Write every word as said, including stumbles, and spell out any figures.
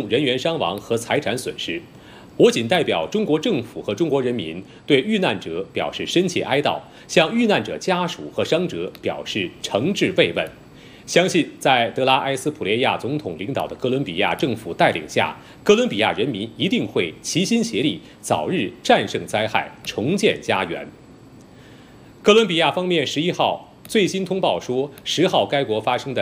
重人员伤亡和财产损失。我谨代表中国政府和中国人民对遇难者表示深切哀悼，向遇难者家属和伤者表示诚挚慰问。相信在德拉埃斯普列亚总统领导的哥伦比亚政府带领下，哥伦比亚人民一定会齐心协力，早日战胜灾害，重建家园。哥伦比亚方面十一号最新通报说，十号该国发生的